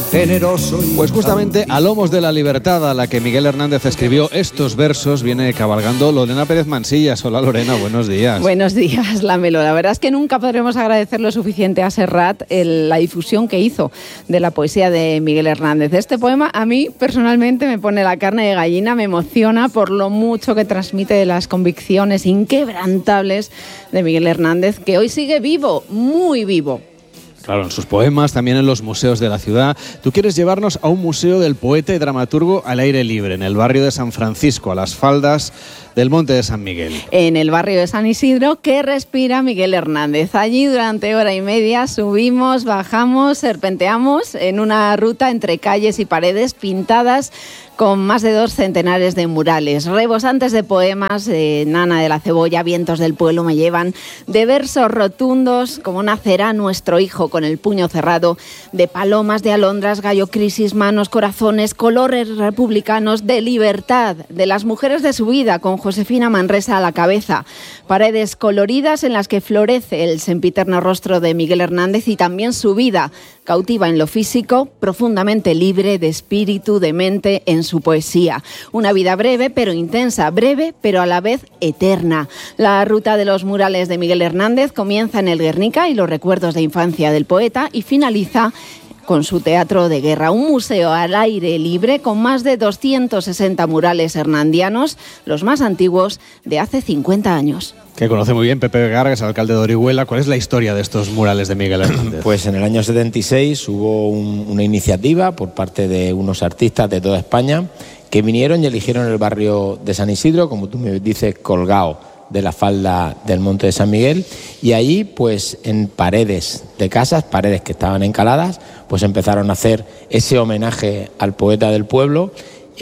generoso. Pues justamente a lomos de la libertad a la que Miguel Hernández escribió estos versos viene cabalgando Lorena Pérez Mansillas. Hola Lorena, buenos días. Buenos días, Lamelo. La verdad es que nunca podremos agradecer lo suficiente a Serrat la difusión que hizo de la poesía de Miguel Hernández. Este poema a mí personalmente me pone la carne de gallina, me emociona por lo mucho que transmite de las convicciones inquebrantables de Miguel Hernández, que hoy sigue vivo, muy vivo. Claro, en sus poemas, también en los museos de la ciudad. Tú quieres llevarnos a un museo del poeta y dramaturgo al aire libre, en el barrio de San Francisco, a las faldas del Monte de San Miguel. En el barrio de San Isidro, que respira Miguel Hernández. Allí durante hora y media subimos, bajamos, serpenteamos en una ruta entre calles y paredes pintadas con más de 2 centenares de murales, rebosantes de poemas de Nana de la Cebolla, Vientos del Pueblo me llevan, de versos rotundos como Nacerá nuestro hijo con el puño cerrado, de palomas, de alondras, gallo crisis, manos, corazones, colores republicanos, de libertad, de las mujeres de su vida con Josefina Manresa a la cabeza, paredes coloridas en las que florece el sempiterno rostro de Miguel Hernández y también su vida, cautiva en lo físico, profundamente libre de espíritu, de mente, en su poesía. Una vida breve pero intensa, breve pero a la vez eterna. La ruta de los murales de Miguel Hernández comienza en el Guernica y los recuerdos de infancia del poeta y finaliza con su teatro de guerra, un museo al aire libre con más de 260 murales hernandianos, los más antiguos de hace 50 años. Que conoce muy bien Pepe Gargas, alcalde de Orihuela. ¿Cuál es la historia de estos murales de Miguel Hernández? Pues en el año 76 hubo una iniciativa por parte de unos artistas de toda España que vinieron y eligieron el barrio de San Isidro, como tú me dices, colgado de la falda del Monte de San Miguel, y allí pues en paredes de casas, paredes que estaban encaladas, pues empezaron a hacer ese homenaje al poeta del pueblo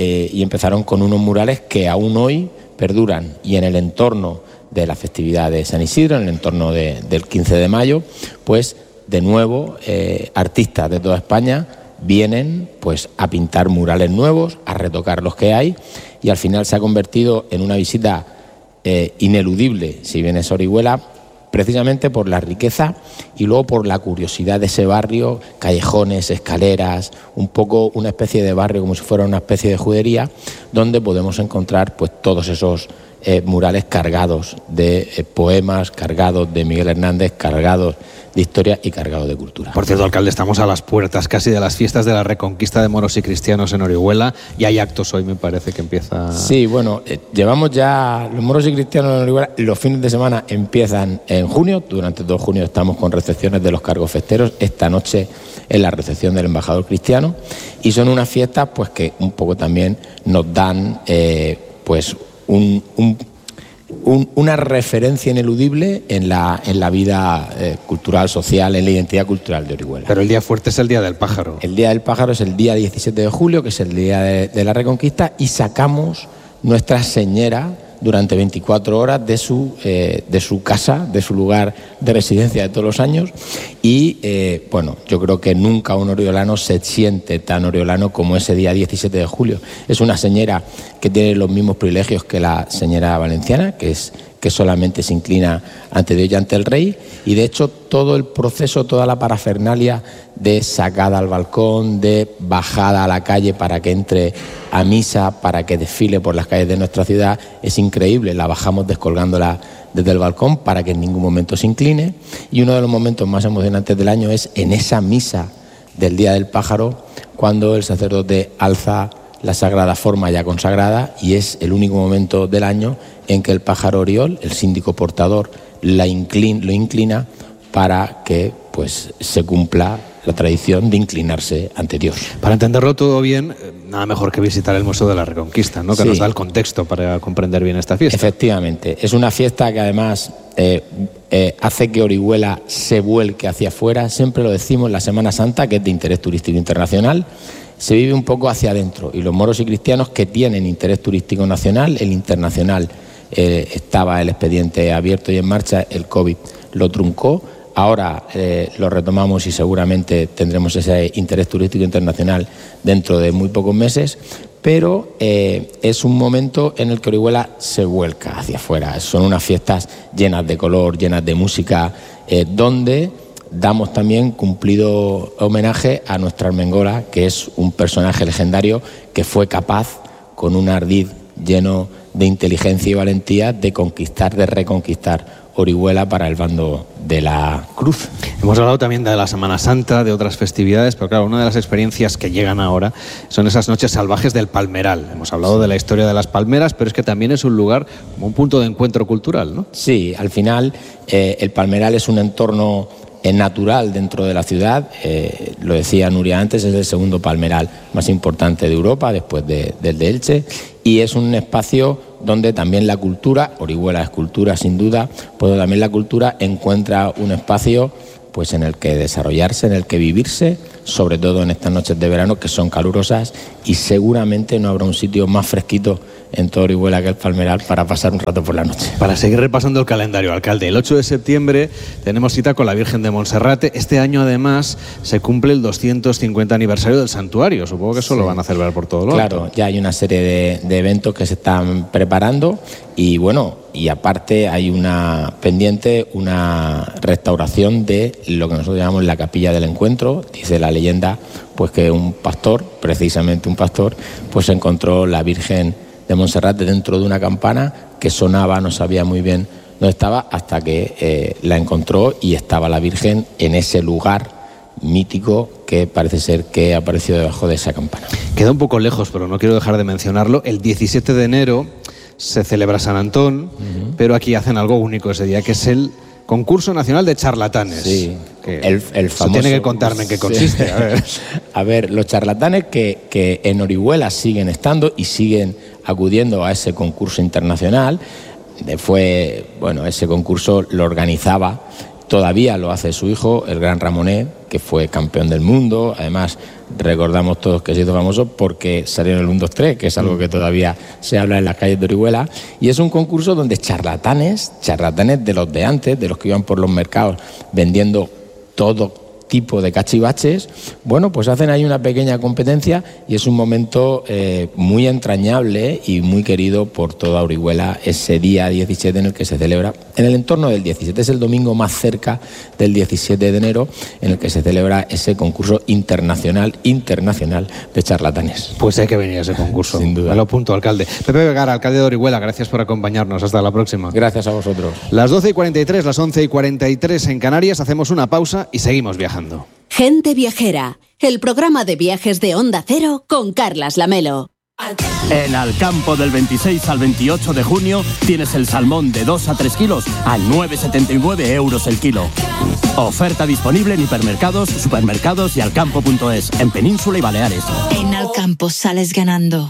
y empezaron con unos murales que aún hoy perduran, y en el entorno de la festividad de San Isidro, en el entorno del 15 de mayo, pues de nuevo artistas de toda España vienen pues a pintar murales nuevos, a retocar los que hay, y al final se ha convertido en una visita ineludible si vienes a Orihuela, precisamente por la riqueza y luego por la curiosidad de ese barrio, callejones, escaleras, un poco una especie de barrio como si fuera una especie de judería, donde podemos encontrar pues todos esos murales cargados de poemas, cargados de Miguel Hernández, cargados de historia y cargados de cultura. Por cierto, alcalde, estamos a las puertas casi de las fiestas de la Reconquista de moros y cristianos en Orihuela, y hay actos hoy, me parece que empieza... Sí, bueno, llevamos ya los moros y cristianos en Orihuela, los fines de semana empiezan en junio, durante todo junio estamos con recepciones de los cargos festeros, esta noche es la recepción del embajador cristiano, y son unas fiestas pues que un poco también nos dan pues una referencia ineludible en la vida cultural, social, en la identidad cultural de Orihuela. Pero el día fuerte es el Día del Pájaro. El Día del Pájaro es el día 17 de julio, que es el día de la Reconquista, y sacamos nuestra señera durante 24 horas de su casa, de su lugar de residencia de todos los años, y bueno, yo creo que nunca un oriolano se siente tan oriolano como ese día 17 de julio. Es una señera que tiene los mismos privilegios que la señera valenciana, que solamente se inclina ante Dios y ante el rey, y de hecho todo el proceso, toda la parafernalia de sacada al balcón, de bajada a la calle para que entre a misa, para que desfile por las calles de nuestra ciudad, es increíble. La bajamos descolgándola desde el balcón para que en ningún momento se incline, y uno de los momentos más emocionantes del año es en esa misa del Día del Pájaro, cuando el sacerdote alza la sagrada forma ya consagrada, y es el único momento del año en que el pájaro oriol, el síndico portador, lo inclina para que pues se cumpla la tradición de inclinarse ante Dios. Para entenderlo todo bien, nada mejor que visitar el Museo de la Reconquista, ¿no? Que sí, nos da el contexto para comprender bien esta fiesta. Efectivamente, es una fiesta que además hace que Orihuela se vuelque hacia afuera. Siempre lo decimos, la Semana Santa, que es de interés turístico internacional, se vive un poco hacia adentro, y los moros y cristianos que tienen interés turístico nacional, el internacional, estaba el expediente abierto y en marcha, el COVID lo truncó, ahora lo retomamos y seguramente tendremos ese interés turístico internacional dentro de muy pocos meses, pero es un momento en el que Orihuela se vuelca hacia afuera. Son unas fiestas llenas de color, llenas de música, donde damos también cumplido homenaje a nuestra Armengol, que es un personaje legendario que fue capaz, con un ardid lleno de inteligencia y valentía, de conquistar, de reconquistar Orihuela para el bando de la Cruz. Hemos hablado también de la Semana Santa, de otras festividades, pero claro, una de las experiencias que llegan ahora son esas noches salvajes del Palmeral. Hemos hablado de la historia de las palmeras, pero es que también es un lugar como un punto de encuentro cultural, ¿no? Sí, al final el Palmeral es un entorno natural dentro de la ciudad. Lo decía Nuria antes, es el segundo palmeral más importante de Europa, después del de Elche, y es un espacio donde también la cultura, Orihuela es cultura sin duda, pero también la cultura encuentra un espacio pues en el que desarrollarse, en el que vivirse, sobre todo en estas noches de verano que son calurosas, y seguramente no habrá un sitio más fresquito en toda Orihuela que el Palmeral para pasar un rato por la noche. Para seguir repasando el calendario, alcalde, el 8 de septiembre tenemos cita con la Virgen de Monserrate. Este año además se cumple el 250 aniversario del santuario. Supongo que eso lo van a celebrar por todo lo alto. Claro, ya hay una serie de eventos que se están preparando y bueno, y aparte hay una pendiente, una restauración de lo que nosotros llamamos la Capilla del Encuentro. Dice la leyenda pues que un pastor, precisamente un pastor, pues encontró la Virgen de Monserrate dentro de una campana que sonaba, no sabía muy bien dónde estaba, hasta que la encontró y estaba la Virgen en ese lugar mítico que parece ser que ha aparecido debajo de esa campana. Queda un poco lejos, pero no quiero dejar de mencionarlo. El 17 de enero se celebra San Antón, pero aquí hacen algo único ese día, que es el Concurso Nacional de Charlatanes. Sí, el famoso... Tiene que contarme en qué consiste. Sí. A ver, los charlatanes que en Orihuela siguen estando y siguen acudiendo a ese concurso internacional. Ese concurso lo organizaba, todavía lo hace su hijo, el gran Ramonet, que fue campeón del mundo. Además, recordamos todos que se hizo famoso porque salió en el 1, 2, 3, que es algo que todavía se habla en las calles de Orihuela. Y es un concurso donde charlatanes de los de antes, de los que iban por los mercados vendiendo todo tipo de cachivaches, bueno, pues hacen ahí una pequeña competencia y es un momento muy entrañable y muy querido por toda Orihuela ese día 17 en el que se celebra, en el entorno del 17, es el domingo más cerca del 17 de enero en el que se celebra ese concurso internacional de charlatanes. Pues hay que venir a ese concurso. Sin duda. Me lo apunto, alcalde. Pepe Vergara, alcalde de Orihuela, gracias por acompañarnos. Hasta la próxima. Gracias a vosotros. Las 12:43, las 11:43 en Canarias, hacemos una pausa y seguimos viajando. Gente Viajera, el programa de viajes de Onda Cero con Carlas Lamelo. En Alcampo del 26 al 28 de junio tienes el salmón de 2 a 3 kilos a 9,79 euros el kilo. Oferta disponible en hipermercados, supermercados y alcampo.es, en Península y Baleares. En Alcampo sales ganando.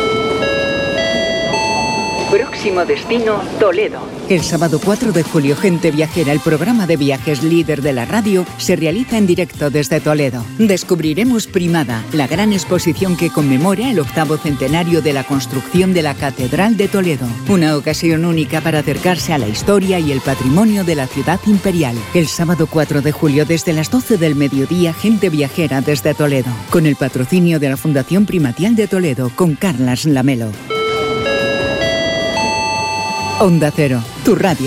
Próximo destino, Toledo. El sábado 4 de julio, Gente Viajera, el programa de viajes líder de la radio, se realiza en directo desde Toledo. Descubriremos Primada, la gran exposición que conmemora el 8º centenario de la construcción de la Catedral de Toledo. Una ocasión única para acercarse a la historia y el patrimonio de la ciudad imperial. El sábado 4 de julio, desde las 12 del mediodía, Gente Viajera desde Toledo. Con el patrocinio de la Fundación Primatial de Toledo, con Carlas Lamelo. Onda Cero, tu radio.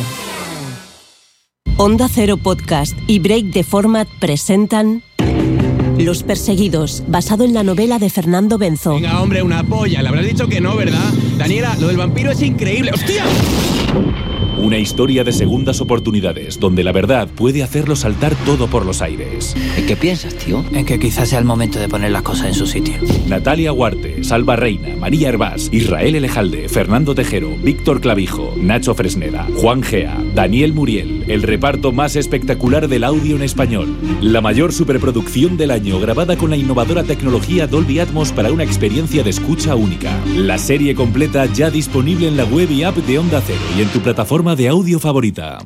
Onda Cero Podcast y Break the Format presentan Los Perseguidos, basado en la novela de Fernando Benzo. Venga, hombre, una polla. Le habrás dicho que no, ¿verdad? Daniela, lo del vampiro es increíble. ¡Hostia! Una historia de segundas oportunidades, donde la verdad puede hacerlo saltar todo por los aires. ¿En qué piensas, tío? En que quizás sea el momento de poner las cosas en su sitio. Natalia Huarte, Salva Reina, María Hervás, Israel Elejalde, Fernando Tejero, Víctor Clavijo, Nacho Fresneda, Juan Gea, Daniel Muriel, el reparto más espectacular del audio en español. La mayor superproducción del año, grabada con la innovadora tecnología Dolby Atmos para una experiencia de escucha única. La serie completa ya disponible en la web y app de Onda Cero y en tu plataforma de audio favorita.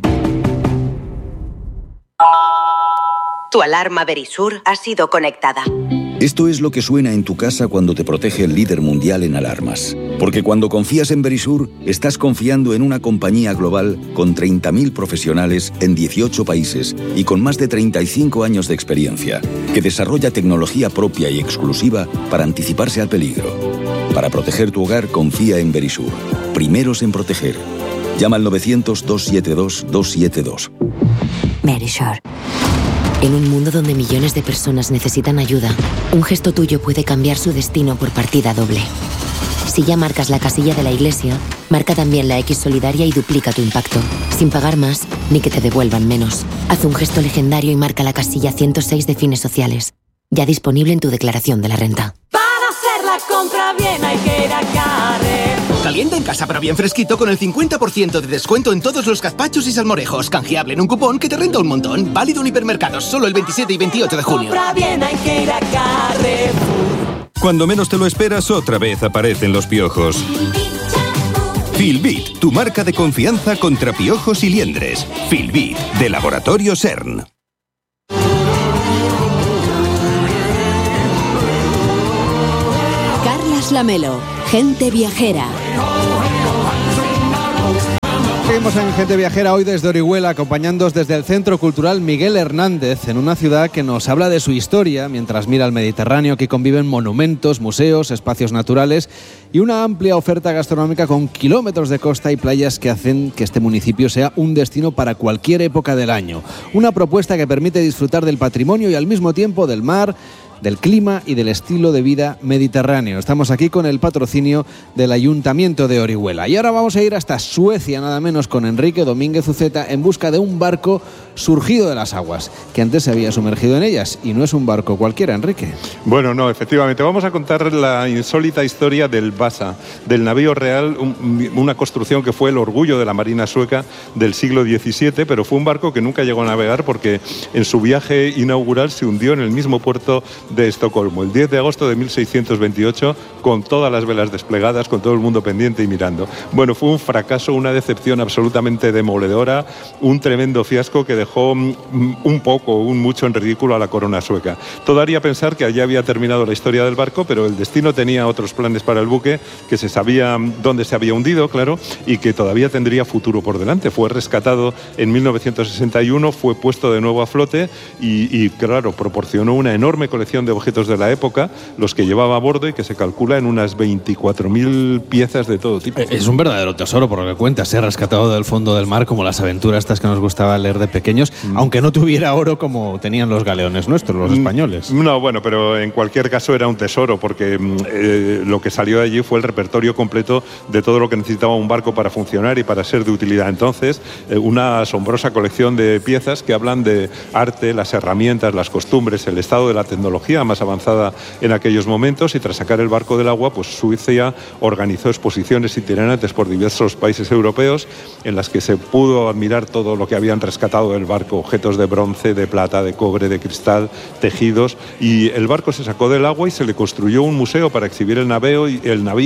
Tu alarma Verisur ha sido conectada. Esto es lo que suena en tu casa cuando te protege el líder mundial en alarmas. Porque cuando confías en Verisur, estás confiando en una compañía global con 30.000 profesionales en 18 países y con más de 35 años de experiencia, que desarrolla tecnología propia y exclusiva para anticiparse al peligro. Para proteger tu hogar, confía en Verisur. Primeros en proteger. Llama al 900-272-272. Verisur. En un mundo donde millones de personas necesitan ayuda, un gesto tuyo puede cambiar su destino por partida doble. Si ya marcas la casilla de la iglesia, marca también la X solidaria y duplica tu impacto, sin pagar más ni que te devuelvan menos. Haz un gesto legendario y marca la casilla 106 de Fines Sociales, ya disponible en tu declaración de la renta. Para hacer la compra bien hay que ir a Carrefour. Calienta en casa pero bien fresquito con el 50% de descuento en todos los gazpachos y salmorejos. Canjeable en un cupón que te renta un montón. Válido en hipermercados solo el 27 y 28 de junio. Compra bien hay que ir a Carrefour. Cuando menos te lo esperas, otra vez aparecen los piojos. Filbit, tu marca de confianza contra piojos y liendres. Filbit, de Laboratorio CERN. Carlas Lamelo, Gente Viajera. Seguimos en Gente Viajera hoy desde Orihuela, acompañándoos desde el Centro Cultural Miguel Hernández, en una ciudad que nos habla de su historia, mientras mira al Mediterráneo, que conviven monumentos, museos, espacios naturales y una amplia oferta gastronómica con kilómetros de costa y playas que hacen que este municipio sea un destino para cualquier época del año. Una propuesta que permite disfrutar del patrimonio y al mismo tiempo del mar, del clima y del estilo de vida mediterráneo. Estamos aquí con el patrocinio del Ayuntamiento de Orihuela. Y ahora vamos a ir hasta Suecia, nada menos, con Enrique Domínguez Uceta, en busca de un barco surgido de las aguas, que antes se había sumergido en ellas. Y no es un barco cualquiera, Enrique. Bueno, no, efectivamente. Vamos a contar la insólita historia del Vasa, del navío real, una construcción que fue el orgullo de la marina sueca del siglo XVII, pero fue un barco que nunca llegó a navegar porque en su viaje inaugural se hundió en el mismo puerto de Estocolmo, el 10 de agosto de 1628, con todas las velas desplegadas, con todo el mundo pendiente y mirando. Bueno, fue un fracaso, una decepción absolutamente demoledora, un tremendo fiasco que dejó mucho en ridículo a la corona sueca. Todo haría pensar que allí había terminado la historia del barco, pero el destino tenía otros planes para el buque, que se sabía dónde se había hundido, claro, y que todavía tendría futuro por delante. Fue rescatado en 1961, fue puesto de nuevo a flote y claro, proporcionó una enorme colección de objetos de la época, los que llevaba a bordo y que se calcula en unas 24.000 piezas de todo tipo. Es un verdadero tesoro, por lo que cuentas, ser rescatado del fondo del mar, como las aventuras estas que nos gustaba leer de pequeños, aunque no tuviera oro como tenían los galeones nuestros, los españoles. No, bueno, pero en cualquier caso era un tesoro, porque lo que salió de allí fue el repertorio completo de todo lo que necesitaba un barco para funcionar y para ser de utilidad. Entonces, una asombrosa colección de piezas que hablan de arte, las herramientas, las costumbres, el estado de la tecnología más avanzada en aquellos momentos, y tras sacar el barco del agua, pues Suecia organizó exposiciones itinerantes por diversos países europeos en las que se pudo admirar todo lo que habían rescatado del barco, objetos de bronce, de plata, de cobre, de cristal, tejidos, y el barco se sacó del agua y se le construyó un museo para exhibir el navío y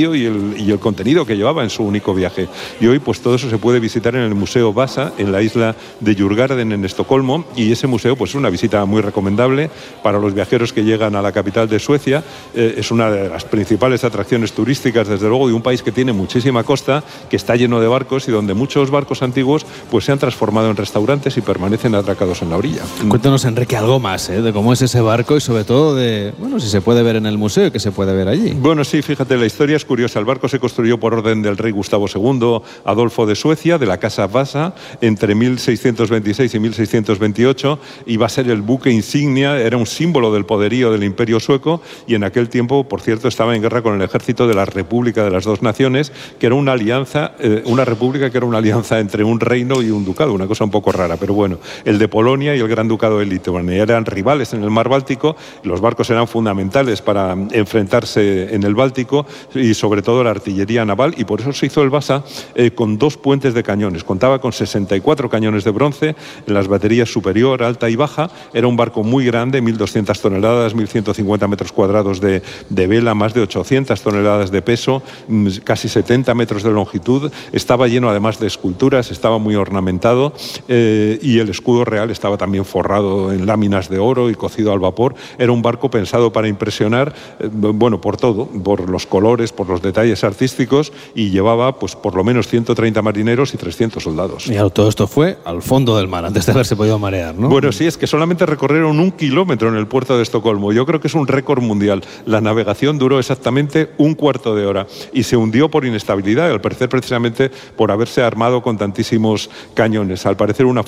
el contenido que llevaba en su único viaje. Y hoy pues todo eso se puede visitar en el Museo Vasa, en la isla de Djurgården, en Estocolmo, y ese museo pues es una visita muy recomendable para los viajeros que llegan a la capital de Suecia. Es una de las principales atracciones turísticas, desde luego, de un país que tiene muchísima costa, que está lleno de barcos y donde muchos barcos antiguos pues se han transformado en restaurantes y permanecen atracados en la orilla. Cuéntanos, Enrique, algo más de cómo es ese barco y sobre todo de, bueno, si se puede ver en el museo y qué se puede ver allí. Bueno, sí, fíjate, la historia es curiosa. El barco se construyó por orden del rey Gustavo II Adolfo de Suecia, de la Casa Vasa, entre 1626 y 1628, y va a ser el buque insignia, era un símbolo del poderío del Imperio sueco, y en aquel tiempo, por cierto, estaba en guerra con el ejército de la República de las Dos Naciones, que era una alianza, una república que era una alianza entre un reino y un ducado, una cosa un poco rara, pero bueno, el de Polonia y el Gran Ducado de Lituania eran rivales en el mar Báltico. Los barcos eran fundamentales para enfrentarse en el Báltico, y sobre todo la artillería naval, y por eso se hizo el Vasa con 2 puentes de cañones. Contaba con 64 cañones de bronce en las baterías superior, alta y baja. Era un barco muy grande, 1.200 toneladas, 1.150 metros cuadrados de vela, más de 800 toneladas de peso, casi 70 metros de longitud. Estaba lleno además de esculturas, estaba muy ornamentado, y el escudo real estaba también forrado en láminas de oro y cocido al vapor. Era un barco pensado para impresionar, bueno, por todo, por los colores, por los detalles artísticos, y llevaba pues por lo menos 130 marineros y 300 soldados. Y todo esto fue al fondo del mar, antes de haberse podido marear, ¿no? Bueno, sí, es que solamente recorrieron 1 kilómetro en el puerto de Estocolmo. Yo creo que es un récord mundial. La navegación duró exactamente 1/4 de hora y se hundió por inestabilidad, al parecer precisamente por haberse armado con tantísimos cañones. Al parecer una fuerte ráfaga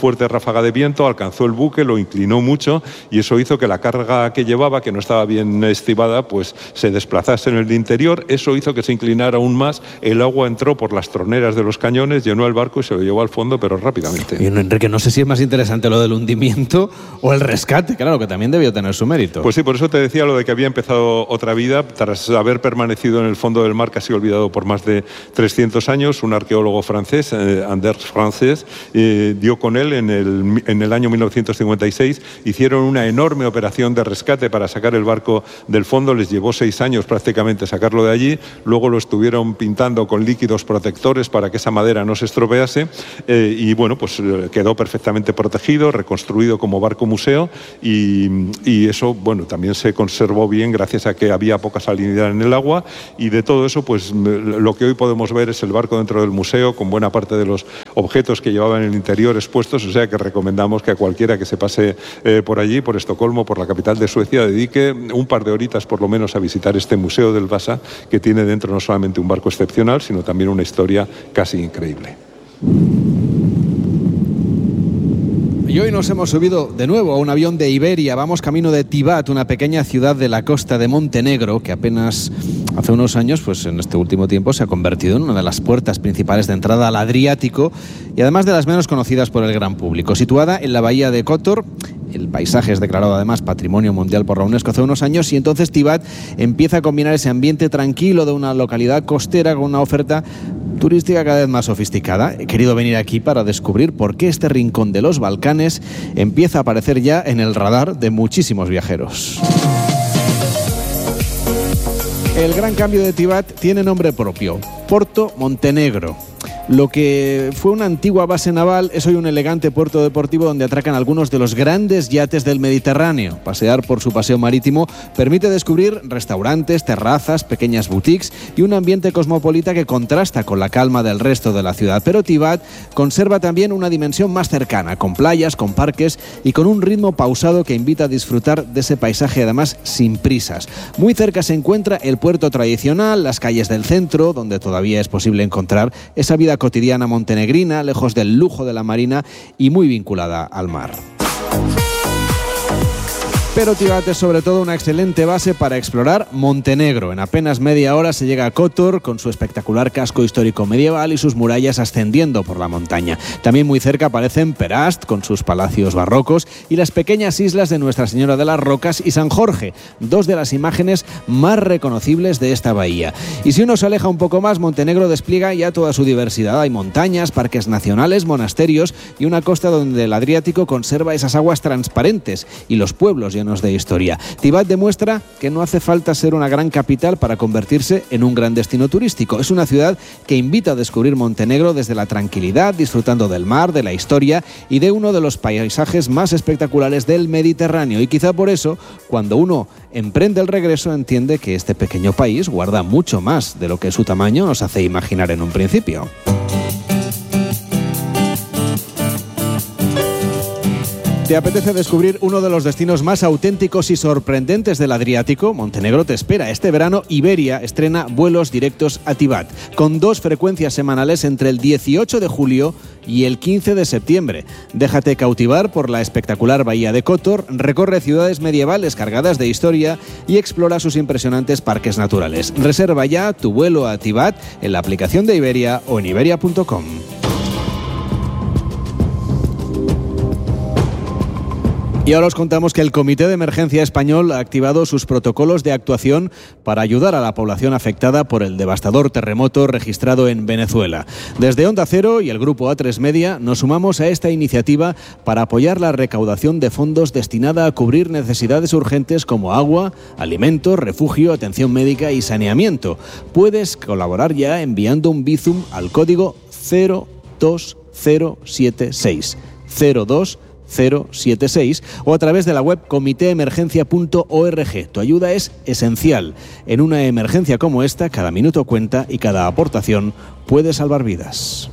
ráfaga de viento, alcanzó el buque, lo inclinó mucho y eso hizo que la carga que llevaba, que no estaba bien estibada, pues se desplazase en el interior. Eso hizo que se inclinara aún más. El agua entró por las troneras de los cañones, llenó el barco y se lo llevó al fondo, pero rápidamente. Y Enrique, no sé si es más interesante lo del hundimiento o el rescate, claro, que también debió tener su mérito. Pues sí, por eso te decía lo de que había empezado otra vida tras haber permanecido en el fondo del mar casi olvidado por más de 300 años. Un arqueólogo francés, Anders Frances, dio con él en el año 1956. Hicieron una enorme operación de rescate para sacar el barco del fondo. Les llevó 6 años prácticamente sacarlo de allí. Luego lo estuvieron pintando con líquidos protectores para que esa madera no se estropease. Y bueno, pues quedó perfectamente protegido, reconstruido como barco museo. Y eso, bueno, también se conservó bien gracias a que había poca salinidad en el agua. Y de todo eso, pues lo que hoy podemos ver es el barco dentro del museo, con buena parte de los objetos que llevaba en el interior expuestos. O sea que recomendamos que a cualquiera que se pase por allí, por Estocolmo, por la capital de Suecia, dedique un par de horitas por lo menos a visitar este Museo del Vasa, que tiene dentro no solamente un barco excepcional, sino también una historia casi increíble. Y hoy nos hemos subido de nuevo a un avión de Iberia. Vamos camino de Tivat, una pequeña ciudad de la costa de Montenegro que apenas hace unos años, pues en este último tiempo, se ha convertido en una de las puertas principales de entrada al Adriático y además de las menos conocidas por el gran público. Situada en la bahía de Kotor, el paisaje es declarado además Patrimonio Mundial por la UNESCO hace unos años, y entonces Tivat empieza a combinar ese ambiente tranquilo de una localidad costera con una oferta turística cada vez más sofisticada. He querido venir aquí para descubrir por qué este rincón de los Balcanes empieza a aparecer ya en el radar de muchísimos viajeros. El gran cambio de Tivat tiene nombre propio: Porto Montenegro. Lo que fue una antigua base naval es hoy un elegante puerto deportivo donde atracan algunos de los grandes yates del Mediterráneo. Pasear por su paseo marítimo permite descubrir restaurantes, terrazas, pequeñas boutiques y un ambiente cosmopolita que contrasta con la calma del resto de la ciudad. Pero Tivat conserva también una dimensión más cercana, con playas, con parques y con un ritmo pausado que invita a disfrutar de ese paisaje, además sin prisas. Muy cerca se encuentra el puerto tradicional, las calles del centro, donde todavía es posible encontrar esa vida cotidiana montenegrina, lejos del lujo de la marina y muy vinculada al mar. Pero Tivat es sobre todo una excelente base para explorar Montenegro. En apenas media hora se llega a Kotor, con su espectacular casco histórico medieval y sus murallas ascendiendo por la montaña. También muy cerca aparecen Perast, con sus palacios barrocos, y las pequeñas islas de Nuestra Señora de las Rocas y San Jorge, dos de las imágenes más reconocibles de esta bahía. Y si uno se aleja un poco más, Montenegro despliega ya toda su diversidad. Hay montañas, parques nacionales, monasterios y una costa donde el Adriático conserva esas aguas transparentes y los pueblos llenos de historia. Tivat demuestra que no hace falta ser una gran capital para convertirse en un gran destino turístico. Es una ciudad que invita a descubrir Montenegro desde la tranquilidad, disfrutando del mar, de la historia y de uno de los paisajes más espectaculares del Mediterráneo. Y quizá por eso, cuando uno emprende el regreso, entiende que este pequeño país guarda mucho más de lo que su tamaño nos hace imaginar en un principio. ¿Te apetece descubrir uno de los destinos más auténticos y sorprendentes del Adriático? Montenegro te espera. Este verano Iberia estrena vuelos directos a Tivat, con 2 frecuencias semanales entre el 18 de julio y el 15 de septiembre. Déjate cautivar por la espectacular bahía de Kotor, recorre ciudades medievales cargadas de historia y explora sus impresionantes parques naturales. Reserva ya tu vuelo a Tivat en la aplicación de Iberia o en iberia.com. Y ahora os contamos que el Comité de Emergencia Español ha activado sus protocolos de actuación para ayudar a la población afectada por el devastador terremoto registrado en Venezuela. Desde Onda Cero y el grupo A3 Media nos sumamos a esta iniciativa para apoyar la recaudación de fondos destinada a cubrir necesidades urgentes como agua, alimentos, refugio, atención médica y saneamiento. Puedes colaborar ya enviando un Bizum al código 02076 02076 o a través de la web comitéemergencia.org. Tu ayuda es esencial. En una emergencia como esta, cada minuto cuenta y cada aportación puede salvar vidas.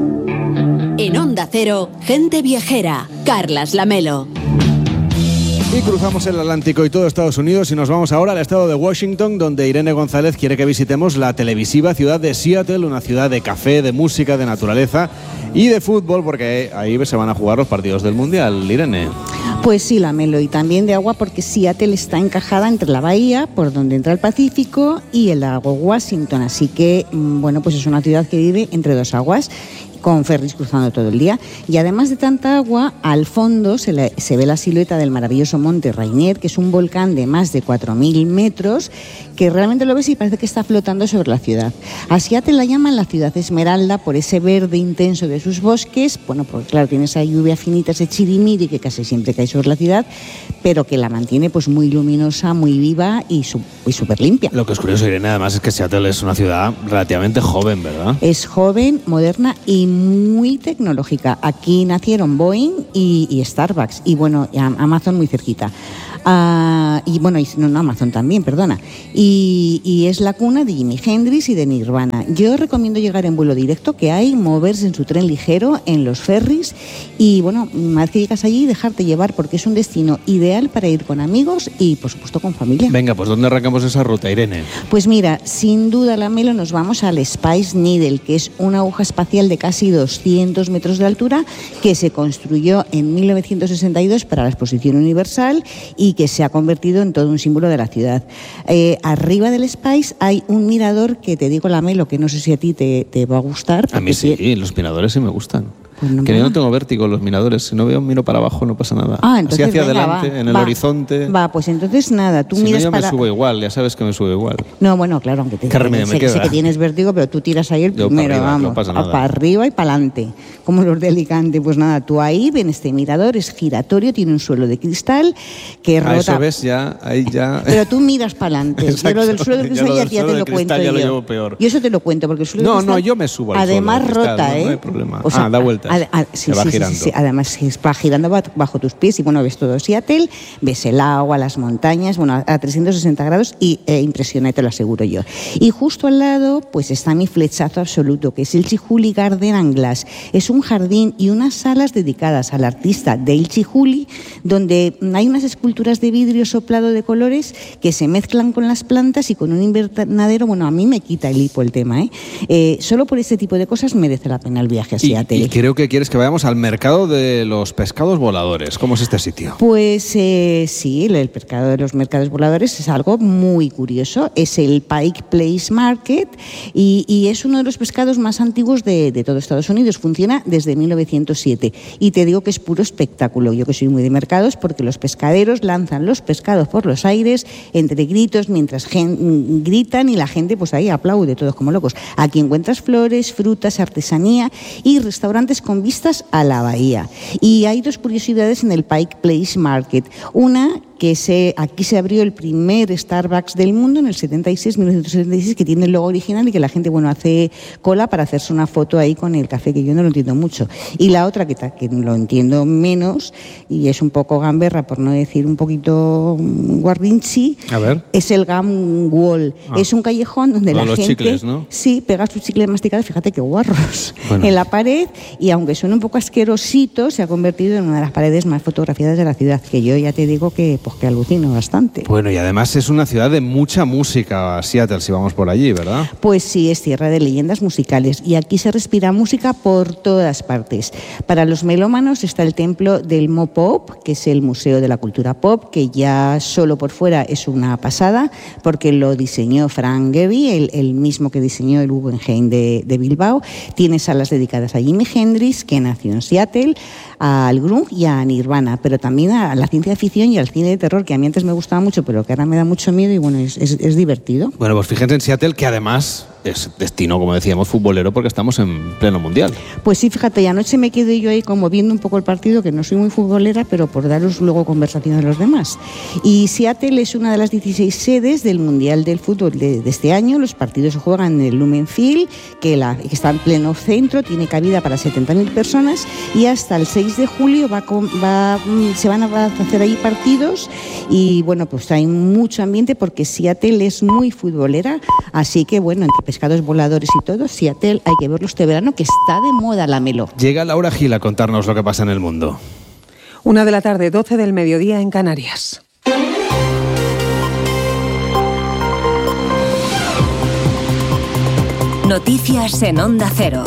En Onda Cero, Gente Viajera, Carlas Lamelo. Y cruzamos el Atlántico y todo Estados Unidos y nos vamos ahora al estado de Washington, donde Irene González quiere que visitemos la televisiva ciudad de Seattle, una ciudad de café, de música, de naturaleza y de fútbol, porque ahí se van a jugar los partidos del Mundial. Irene. Pues sí, Lamelo, y también de agua, porque Seattle está encajada entre la bahía, por donde entra el Pacífico, y el lago Washington, así que, bueno, pues es una ciudad que vive entre dos aguas, con ferries cruzando todo el día. Y además de tanta agua, al fondo se ve la silueta del maravilloso monte Rainier, que es un volcán de más de 4.000 metros, que realmente lo ves y parece que está flotando sobre la ciudad. A Seattle la llaman la ciudad esmeralda por ese verde intenso de sus bosques, bueno, porque claro, tiene esa lluvia finita, ese chirimiri que casi siempre cae sobre la ciudad, pero que la mantiene pues muy luminosa, muy viva y súper limpia. Lo que es curioso, Irene, además es que Seattle es una ciudad relativamente joven, ¿verdad? Es joven, moderna y muy tecnológica. Aquí nacieron Boeing y Starbucks y bueno, Amazon muy cerquita. Y bueno, no, Amazon también, perdona. Y es la cuna de Jimi Hendrix y de Nirvana. Yo recomiendo llegar en vuelo directo, que hay, moverse en su tren ligero, en los ferries y bueno, una vez que llegas allí, dejarte llevar, porque es un destino ideal para ir con amigos y por supuesto con familia. Venga, pues ¿dónde arrancamos esa ruta, Irene? Pues mira, sin duda, Lamelo, nos vamos al Space Needle, que es una aguja espacial de casi 200 metros de altura que se construyó en 1962 para la Exposición Universal y que se ha convertido en todo un símbolo de la ciudad. Arriba del Space hay un mirador que te digo, Lamelo, que no sé si a ti te va a gustar. A mí sí, los miradores sí me gustan. Pues no, que yo no tengo vértigo en los miradores, si no veo, miro para abajo, no pasa nada. Entonces, así hacia venga, adelante, en el horizonte. Pues entonces nada, tú miras yo para... me subo igual, ya sabes que me subo igual. No, bueno, claro, aunque sé que tienes vértigo, pero tú tiras ahí el primero, vamos, para arriba y para adelante, como los de Alicante. Pues nada, tú ahí ven este mirador, es giratorio, tiene un suelo de cristal que rota. Eso ves, ahí ya... Pero tú miras para adelante. Yo lo del suelo de cristal ya te lo cuento yo. Lo llevo peor. Yo eso te lo cuento, porque el suelo de cristal... No, yo me subo al además suelo de cristal, rota, no hay problema. O sea, da vueltas. Sí, además va girando bajo tus pies y bueno, ves todo Seattle, ves el agua, las montañas, bueno, a 360 grados y impresionante, te lo aseguro yo. Y justo al lado pues está mi flechazo absoluto, que es el Chihuly Garden and Glass. Es un jardín y unas salas dedicadas al artista Dale Chihuly, donde hay unas esculturas de vidrio soplado de colores que se mezclan con las plantas y con un invernadero. Bueno, a mí me quita el hipo el tema, solo por ese tipo de cosas merece la pena el viaje a Seattle. Y creo que quieres que vayamos al mercado de los pescados voladores. ¿Cómo es este sitio? Pues sí, el mercado de los mercados voladores es algo muy curioso. Es el Pike Place Market y es uno de los pescados más antiguos de todo Estados Unidos. Funciona desde 1907 y te digo que es puro espectáculo. Yo que soy muy de mercados, porque los pescaderos lanzan los pescados por los aires entre gritos mientras gritan y la gente pues ahí aplaude, todos como locos. Aquí encuentras flores, frutas, artesanía y restaurantes con vistas a la bahía. Y hay dos curiosidades en el Pike Place Market. Una, que aquí se abrió el primer Starbucks del mundo en el 1976, que tiene el logo original y que la gente, bueno, hace cola para hacerse una foto ahí con el café, que yo no lo entiendo mucho. Y la otra, que lo entiendo menos, y es un poco gamberra, por no decir un poquito guarrinchi, es el Gum Wall. Es un callejón donde la gente... Los chicles, ¿no? Sí, pega sus chicles masticados, fíjate qué guarros, en la pared, y aunque suene un poco asquerosito, se ha convertido en una de las paredes más fotografiadas de la ciudad, que yo ya te digo que alucino bastante. Bueno, y además es una ciudad de mucha música, Seattle, si vamos por allí, ¿verdad? Pues sí, es tierra de leyendas musicales y aquí se respira música por todas partes. Para los melómanos está el templo del Mo Pop, que es el Museo de la Cultura Pop, que ya solo por fuera es una pasada, porque lo diseñó Frank Gehry, el mismo que diseñó el Guggenheim de Bilbao. Tiene salas dedicadas a Jimi Hendrix, que nació en Seattle, al grunge y a Nirvana, pero también a la ciencia ficción y al cine de terror, que a mí antes me gustaba mucho, pero que ahora me da mucho miedo y bueno, es divertido. Bueno, pues fíjense en Seattle, que además es destino, como decíamos, futbolero, porque estamos en pleno mundial. Pues sí, fíjate, y anoche me quedé yo ahí como viendo un poco el partido, que no soy muy futbolera, pero por daros luego conversación de los demás. Y Seattle es una de las 16 sedes del Mundial del Fútbol de este año. Los partidos se juegan en el Lumen Field, que está en pleno centro, tiene cabida para 70.000 personas y hasta el 6 de julio se van a hacer ahí partidos y bueno, pues hay mucho ambiente porque Seattle es muy futbolera, así que bueno, entre pescados voladores y todo, Seattle hay que verlo este verano, que está de moda, Lamelo. Llega Laura Gil a contarnos lo que pasa en el mundo. 1:00 p.m, 12 del mediodía en Canarias. Noticias en Onda Cero.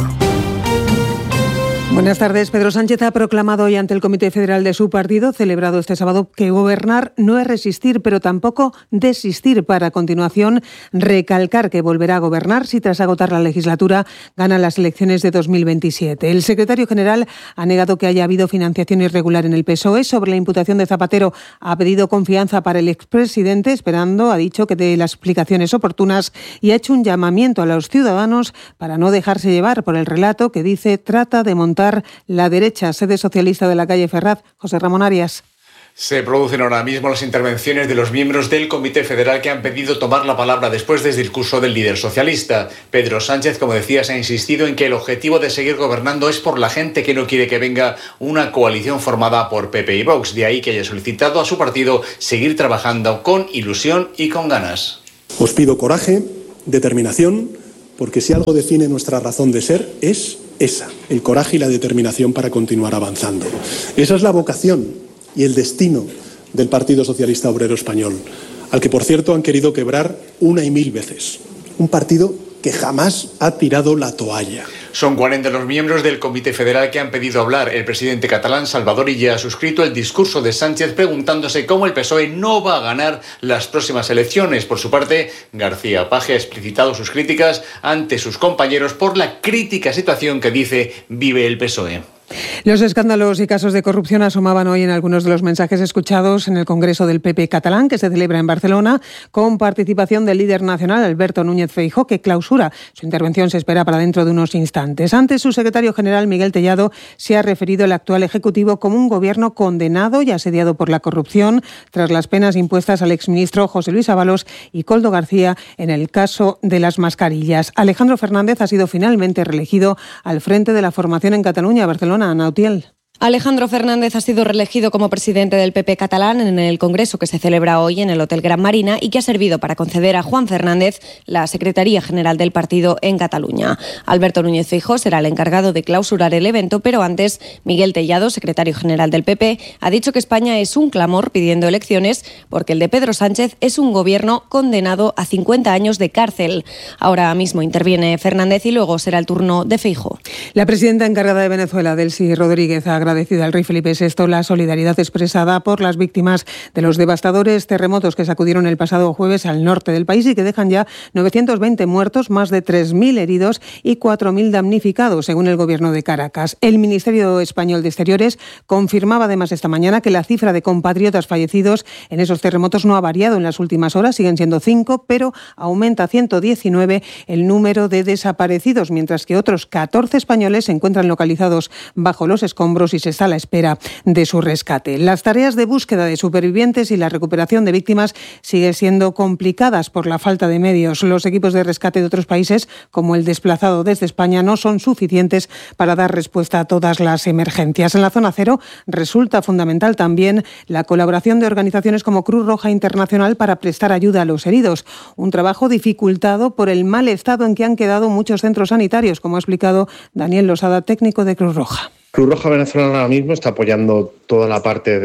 Buenas tardes. Pedro Sánchez ha proclamado hoy ante el Comité Federal de su partido, celebrado este sábado, que gobernar no es resistir, pero tampoco desistir, para a continuación recalcar que volverá a gobernar si tras agotar la legislatura gana las elecciones de 2027. El secretario general ha negado que haya habido financiación irregular en el PSOE. Sobre la imputación de Zapatero ha pedido confianza para el expresidente, esperando, ha dicho, que dé las explicaciones oportunas, y ha hecho un llamamiento a los ciudadanos para no dejarse llevar por el relato que dice trata de montar la derecha. Sede socialista de la calle Ferraz, José Ramón Arias. Se producen ahora mismo las intervenciones de los miembros del Comité Federal que han pedido tomar la palabra después del discurso del líder socialista. Pedro Sánchez, como decías, ha insistido en que el objetivo de seguir gobernando es por la gente que no quiere que venga una coalición formada por PP y Vox. De ahí que haya solicitado a su partido seguir trabajando con ilusión y con ganas. Os pido coraje, determinación, porque si algo define nuestra razón de ser es esa, el coraje y la determinación para continuar avanzando. Esa es la vocación y el destino del Partido Socialista Obrero Español, al que, por cierto, han querido quebrar 1 y 1000 veces. Un partido que jamás ha tirado la toalla. Son 40 los miembros del Comité Federal que han pedido hablar. El presidente catalán, Salvador Illa, ha suscrito el discurso de Sánchez preguntándose cómo el PSOE no va a ganar las próximas elecciones. Por su parte, García Paje ha explicitado sus críticas ante sus compañeros por la crítica situación que dice vive el PSOE. Los escándalos y casos de corrupción asomaban hoy en algunos de los mensajes escuchados en el Congreso del PP catalán, que se celebra en Barcelona, con participación del líder nacional, Alberto Núñez Feijóo, que clausura. Su intervención se espera para dentro de unos instantes. Antes, su secretario general, Miguel Tellado, se ha referido al actual Ejecutivo como un gobierno condenado y asediado por la corrupción, tras las penas impuestas al exministro José Luis Ábalos y Koldo García en el caso de las mascarillas. Alejandro Fernández ha sido finalmente reelegido al frente de la formación en Cataluña, Barcelona. Ana Utiel. Alejandro Fernández ha sido reelegido como presidente del PP catalán en el Congreso que se celebra hoy en el Hotel Gran Marina y que ha servido para conceder a Juan Fernández la Secretaría General del partido en Cataluña. Alberto Núñez Feijóo será el encargado de clausurar el evento, pero antes Miguel Tellado, secretario general del PP, ha dicho que España es un clamor pidiendo elecciones porque el de Pedro Sánchez es un gobierno condenado a 50 años de cárcel. Ahora mismo interviene Fernández y luego será el turno de Feijóo. La presidenta encargada de Venezuela, Delcy Rodríguez, ha agradecido al rey Felipe VI la solidaridad expresada por las víctimas de los devastadores terremotos que sacudieron el pasado jueves al norte del país y que dejan ya 920 muertos, más de 3.000 heridos y 4.000 damnificados, según el gobierno de Caracas. El Ministerio Español de Exteriores confirmaba además esta mañana que la cifra de compatriotas fallecidos en esos terremotos no ha variado en las últimas horas, siguen siendo 5, pero aumenta a 119 el número de desaparecidos, mientras que otros 14 españoles se encuentran localizados bajo los escombros y se está a la espera de su rescate. Las tareas de búsqueda de supervivientes y la recuperación de víctimas siguen siendo complicadas por la falta de medios. Los equipos de rescate de otros países, como el desplazado desde España, no son suficientes para dar respuesta a todas las emergencias. En la zona cero resulta fundamental también la colaboración de organizaciones como Cruz Roja Internacional para prestar ayuda a los heridos. Un trabajo dificultado por el mal estado en que han quedado muchos centros sanitarios, como ha explicado Daniel Losada, técnico de Cruz Roja. Cruz Roja Venezolana ahora mismo está apoyando toda la parte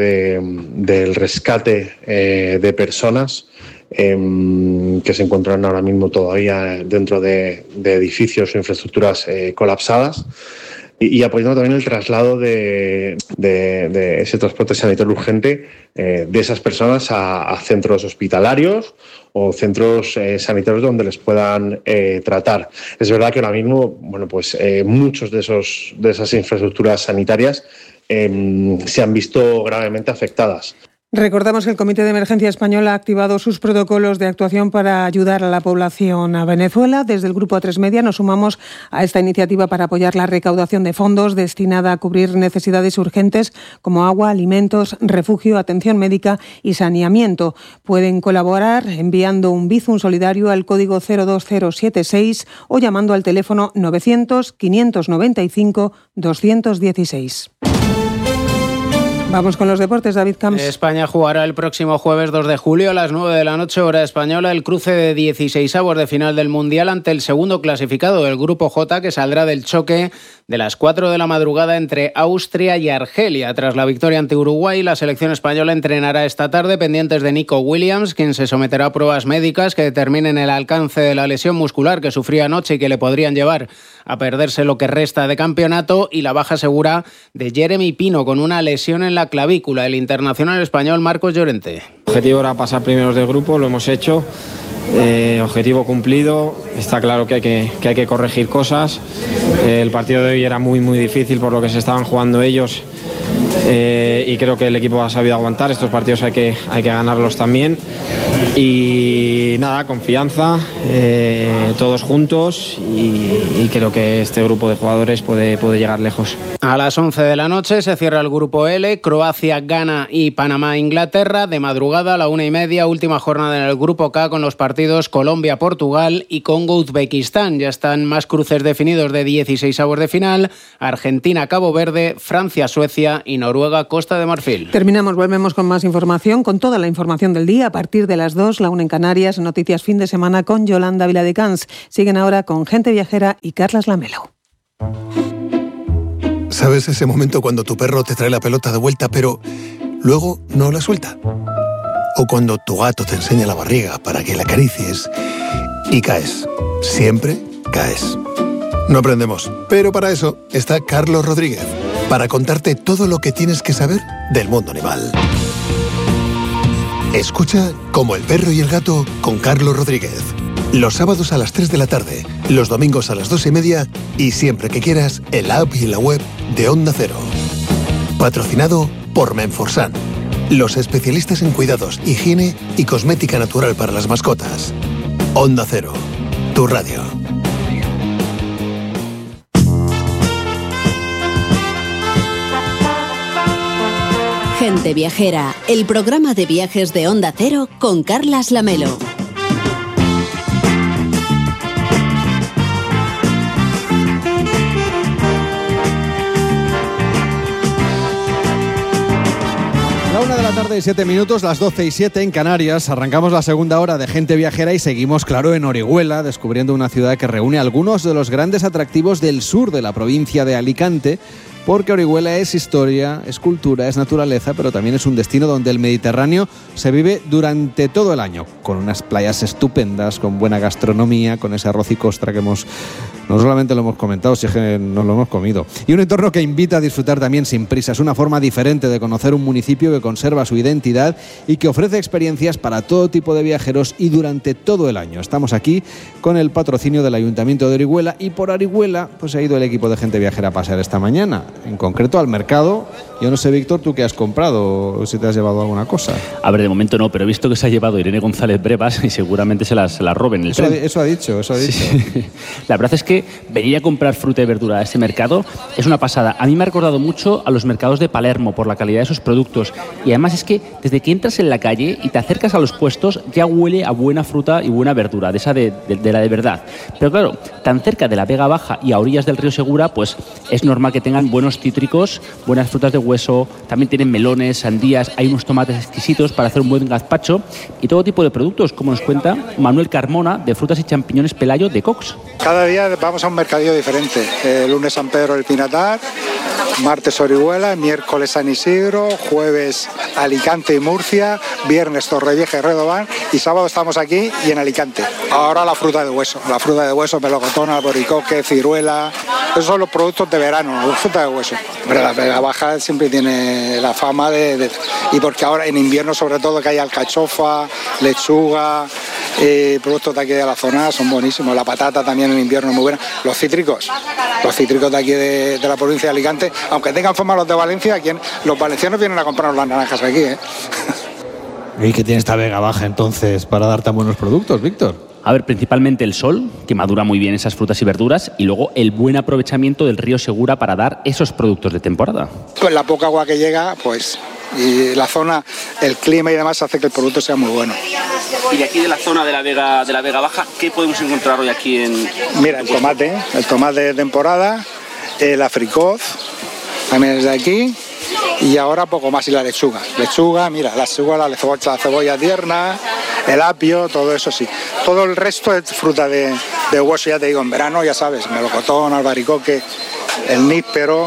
del rescate de personas que se encuentran ahora mismo todavía dentro de edificios o infraestructuras colapsadas y apoyando también el traslado de ese transporte sanitario urgente de esas personas a centros hospitalarios o centros sanitarios donde les puedan tratar. Es verdad que ahora mismo, muchos de esas infraestructuras sanitarias se han visto gravemente afectadas. Recordamos que el Comité de Emergencia Español ha activado sus protocolos de actuación para ayudar a la población a Venezuela. Desde el Grupo A3 Media nos sumamos a esta iniciativa para apoyar la recaudación de fondos destinada a cubrir necesidades urgentes como agua, alimentos, refugio, atención médica y saneamiento. Pueden colaborar enviando un Bizum solidario al código 02076 o llamando al teléfono 900 595 216. Vamos con los deportes, David Camps. España jugará el próximo jueves 2 de julio a las 9 de la noche, hora española, el cruce de 16avos de final del Mundial ante el segundo clasificado del Grupo J, que saldrá del choque de las 4 de la madrugada entre Austria y Argelia. Tras la victoria ante Uruguay, la selección española entrenará esta tarde, pendientes de Nico Williams, quien se someterá a pruebas médicas que determinen el alcance de la lesión muscular que sufría anoche y que le podrían llevar a perderse lo que resta de campeonato, y la baja segura de Jeremy Pino con una lesión en la clavícula. El internacional español Marcos Llorente. El objetivo era pasar primeros del grupo, lo hemos hecho. Objetivo cumplido. Está claro que hay que corregir cosas. El partido de hoy era muy difícil por lo que se estaban jugando ellos, y creo que el equipo ha sabido aguantar. Estos partidos hay que ganarlos también, y nada, confianza, todos juntos, y creo que este grupo de jugadores puede llegar lejos. A las 11 de la noche se cierra el grupo L, Croacia, Ghana y Panamá, Inglaterra. De madrugada a la 1:30, última jornada en el grupo K con los partidos Colombia, Portugal y Congo, Uzbekistán. Ya están más cruces definidos de 16avos de final: Argentina, Cabo Verde, Francia, Suecia y Noruega, Costa de Marfil. Terminamos, volvemos con más información, con toda la información del día a partir de las 2, la 1 en Canarias, noticias fin de semana con Yolanda Viladecans. Siguen ahora con Gente Viajera y Carlas Lamelo. ¿Sabes ese momento cuando tu perro te trae la pelota de vuelta pero luego no la suelta? O cuando tu gato te enseña la barriga para que la acaricies y caes. Siempre caes. No aprendemos, pero para eso está Carlos Rodríguez, para contarte todo lo que tienes que saber del mundo animal. Escucha Como el perro y el gato con Carlos Rodríguez. Los sábados a las 3 de la tarde, los domingos a las 2:30 y siempre que quieras en la app y en la web de Onda Cero. Patrocinado por Menforsan, los especialistas en cuidados, higiene y cosmética natural para las mascotas. Onda Cero, tu radio. Gente Viajera, el programa de viajes de Onda Cero con Carlas Lamelo. La 1 de la tarde y 7 minutos, las 12:07 en Canarias. Arrancamos la segunda hora de Gente Viajera y seguimos, claro, en Orihuela, descubriendo una ciudad que reúne algunos de los grandes atractivos del sur de la provincia de Alicante, porque Orihuela es historia, es cultura, es naturaleza, pero también es un destino donde el Mediterráneo se vive durante todo el año, con unas playas estupendas, con buena gastronomía, con ese arroz y costra que no solamente lo hemos comentado, si es que nos lo hemos comido, y un entorno que invita a disfrutar también sin prisas, una forma diferente de conocer un municipio que conserva su identidad y que ofrece experiencias para todo tipo de viajeros y durante todo el año. Estamos aquí con el patrocinio del Ayuntamiento de Orihuela, y por Orihuela pues ha ido el equipo de Gente Viajera a pasear esta mañana, en concreto al mercado. Yo no sé, Víctor, tú qué has comprado, o si te has llevado alguna cosa. A ver, de momento no, pero he visto que se ha llevado Irene González Brevas y seguramente se las roben. Eso ha dicho. Sí. La verdad es que venir a comprar fruta y verdura a ese mercado es una pasada. A mí me ha recordado mucho a los mercados de Palermo por la calidad de sus productos, y además es que desde que entras en la calle y te acercas a los puestos ya huele a buena fruta y buena verdura, de esa de la de verdad. Pero claro, tan cerca de la Vega Baja y a orillas del río Segura, pues es normal que tengan buenos cítricos, buenas frutas de hueso, también tienen melones, sandías, hay unos tomates exquisitos para hacer un buen gazpacho y todo tipo de productos, como nos cuenta Manuel Carmona, de frutas y champiñones Pelayo de Cox. Cada día vamos a un mercadillo diferente. Lunes San Pedro del Pinatar, martes Orihuela, miércoles San Isidro, jueves Alicante y Murcia, viernes Torrevieja y Redován, y sábado estamos aquí y en Alicante. Ahora la fruta de hueso, melocotón, alboricoque, ciruela, esos son los productos de verano, la fruta de hueso. Pero la Vega Baja siempre tiene la fama y porque ahora en invierno sobre todo que hay alcachofa, lechuga, productos de aquí de la zona son buenísimos, la patata también en invierno es muy buena, los cítricos de aquí de la provincia de Alicante, aunque tengan fama los de Valencia, los valencianos vienen a comprar las naranjas aquí, ¿Y qué tiene esta Vega Baja entonces para dar tan buenos productos, Víctor? A ver, principalmente el sol, que madura muy bien esas frutas y verduras, y luego el buen aprovechamiento del río Segura para dar esos productos de temporada. Pues la poca agua que llega, pues, y la zona, el clima y demás hace que el producto sea muy bueno. Y de aquí de la zona de la Vega Baja, ¿qué podemos encontrar hoy aquí en...? Mira, el tomate de temporada, el africoz, también es de aquí, y ahora poco más, y la lechuga. Mira, la cebolla tierna, el apio, todo eso sí. Todo el resto es fruta de hueso, ya te digo, en verano, ya sabes, melocotón, albaricoque, el níspero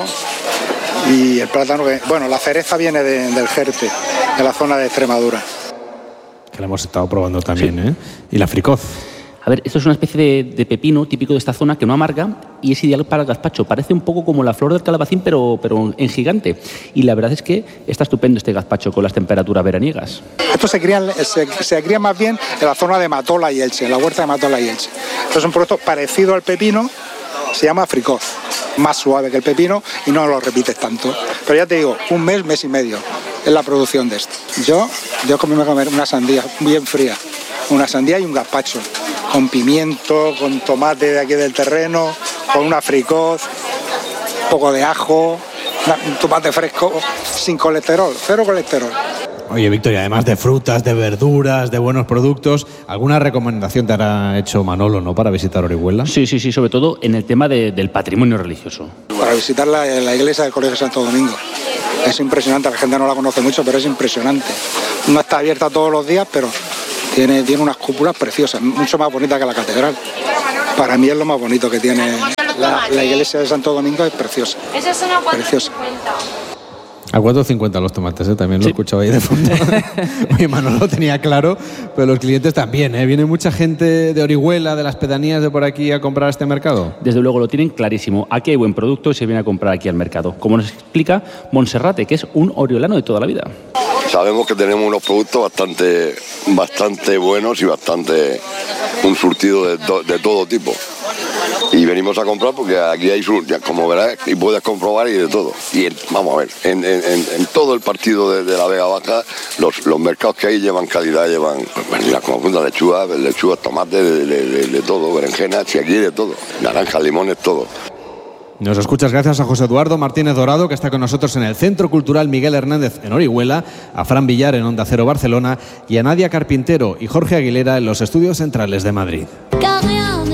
y el plátano, bueno, la cereza viene del Jerte, de la zona de Extremadura. Que la hemos estado probando también, sí. Y la fricoz. A ver, esto es una especie de pepino típico de esta zona que no amarga y es ideal para el gazpacho. Parece un poco como la flor del calabacín, pero en gigante. Y la verdad es que está estupendo este gazpacho con las temperaturas veraniegas. Esto se cría más bien en la zona de Matola y Elche, en la huerta de Matola y Elche. Esto es un producto parecido al pepino, se llama fricoz. Más suave que el pepino y no lo repites tanto. Pero ya te digo, un mes y medio es la producción de esto. Yo me voy a comer una sandía bien fría, una sandía y un gazpacho, con pimiento, con tomate de aquí del terreno, con una fricoz, un poco de ajo, un tomate fresco, sin colesterol, cero colesterol. Oye, Victoria, además de frutas, de verduras, de buenos productos, ¿alguna recomendación te habrá hecho Manolo, no, para visitar Orihuela? Sí, sobre todo en el tema del patrimonio religioso. Para visitar la iglesia del Colegio de Santo Domingo. Es impresionante, la gente no la conoce mucho, pero es impresionante. No está abierta todos los días, pero tiene unas cúpulas preciosas, mucho más bonitas que la catedral. Para mí es lo más bonito que tiene la iglesia de Santo Domingo, es preciosa. Esa es una 4,50. A 4,50 los tomates, también lo he escuchado ahí de fondo. Oye, Manolo lo tenía claro, pero los clientes también, ¿Viene mucha gente de Orihuela, de las pedanías de por aquí a comprar a este mercado? Desde luego lo tienen clarísimo. Aquí hay buen producto y se viene a comprar aquí al mercado. Como nos explica Monserrate, que es un oriolano de toda la vida. Sabemos que tenemos unos productos bastante buenos y un surtido de todo tipo. Y venimos a comprar porque aquí hay, como verás, y puedes comprobar y de todo. Y vamos a ver, en todo el partido de la Vega Baja, los mercados que hay llevan calidad, llevan como lechugas, tomate, de todo, berenjenas, y aquí de todo, naranjas, limones, todo. Nos escuchas gracias a José Eduardo Martínez Dorado, que está con nosotros en el Centro Cultural Miguel Hernández en Orihuela, a Fran Villar en Onda Cero Barcelona y a Nadia Carpintero y Jorge Aguilera en los estudios centrales de Madrid.